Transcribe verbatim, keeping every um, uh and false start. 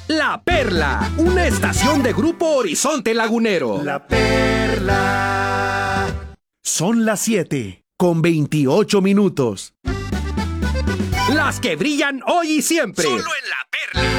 La Perla, una estación de Grupo Horizonte Lagunero. La Perla. Son las siete con veintiocho minutos. Las que brillan hoy y siempre. Solo en La Perla.